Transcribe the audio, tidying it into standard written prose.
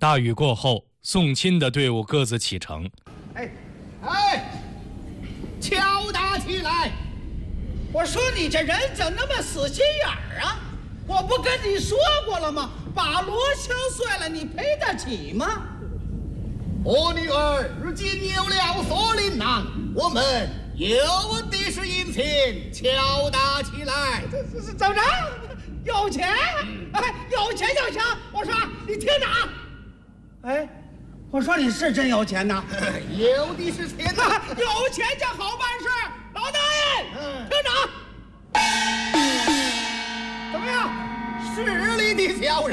大雨过后，送亲的队伍各自启程。 敲打起来！我说你这人怎么那么死心眼儿啊？我不跟你说过了吗？把锣敲碎了，你赔得起吗？ 我女儿如今有了锁麟囊，我们有的是银钱，敲打起来。 怎么着？有钱？有钱就行。我说你听着啊，我说你是真有钱呐？ 有的是钱呐， 有钱就好办事。老大爷，听着啊，怎么样？ 市里的小人。